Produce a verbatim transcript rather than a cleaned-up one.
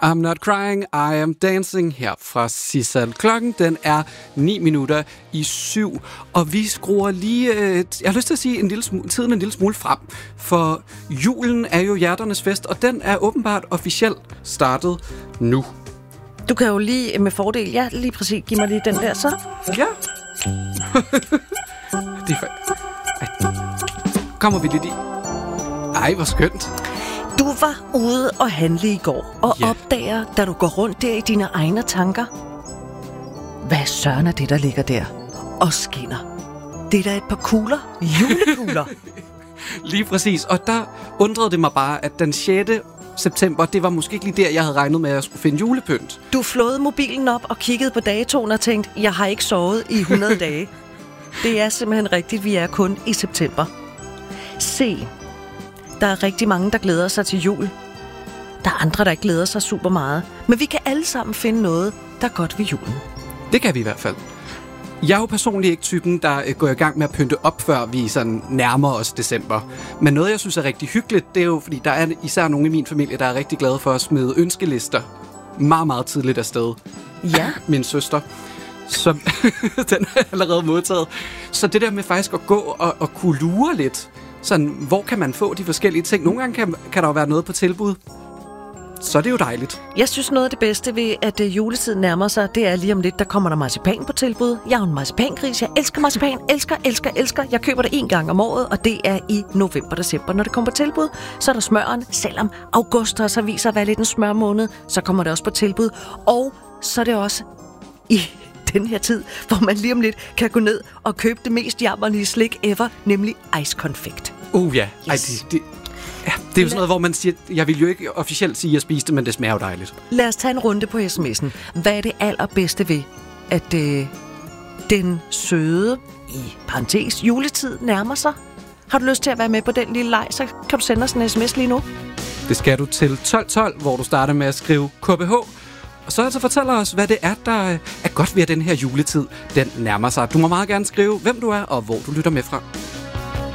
I'm not crying, I am dancing her fra Sissel. Klokken den er ni minutter i syv, og vi skruer lige, øh, jeg har lyst til at sige, en lille smule, tiden en lille smule frem, for julen er jo hjerternes fest, og den er åbenbart officielt startet nu. Du kan jo lige med fordel, ja, lige præcis, giv mig lige den der, så. Ja. Det er fa- Ej. Kommer vi lidt i? Ej, hvor skønt. Du var ude og handle i går, og ja. opdager, da du går rundt der i dine egne tanker, hvad søren er det, der ligger der og skinner? Det er da et par kugler, julekugler. Lige præcis, og der undrede det mig bare, at den sjette september, det var måske ikke lige der, jeg havde regnet med, at jeg skulle finde julepynt. Du flåede mobilen op og kiggede på datoen og tænkte, jeg har ikke sovet i hundrede dage. Det er simpelthen rigtigt, vi er kun i september. Se, der er rigtig mange, der glæder sig til jul. Der er andre, der ikke glæder sig super meget. Men vi kan alle sammen finde noget, der er godt ved julen. Det kan vi i hvert fald. Jeg er jo personligt ikke typen, der går i gang med at pynte op, før vi sådan nærmer os december. Men noget, jeg synes er rigtig hyggeligt, det er jo, fordi der er især nogle i min familie, der er rigtig glade for at smide ønskelister meget, meget tidligt afsted. Ja. Min søster. Så den er allerede modtaget. Så det der med faktisk at gå og, og kunne lure lidt, sådan, hvor kan man få de forskellige ting? Nogle gange kan, kan der jo være noget på tilbud. Så er det jo dejligt. Jeg synes, noget af det bedste ved, at uh, juletiden nærmer sig, det er lige om lidt, der kommer der marcipan på tilbud. Jeg er jo en marcipangris. Jeg elsker marcipan. Elsker, elsker, elsker. Jeg køber det en gang om året, og det er i november, december. Når det kommer på tilbud, så er der smøren. Selvom august også viser at være lidt en smørmåned, så kommer det også på tilbud. Og så er det også i den her tid, hvor man lige om lidt kan gå ned og købe det mest jammerlige slik ever, nemlig ice-konfekt. Uh ja, Yes. Ej, det, det, ja, det er jo sådan noget, hvor man siger, jeg vil jo ikke officielt sige, at jeg spiste det, men det smager jo dejligt. Lad os tage en runde på sms'en. Hvad er det allerbedste ved, at øh, den søde, i parentes, juletid nærmer sig? Har du lyst til at være med på den lille leg, så kan du sende os en sms lige nu. Det skal du til tolv tolv, hvor du starter med at skrive K B H. Og så altså fortæller os, hvad det er, der er godt ved, at den her juletid, den nærmer sig. Du må meget gerne skrive, hvem du er og hvor du lytter med fra.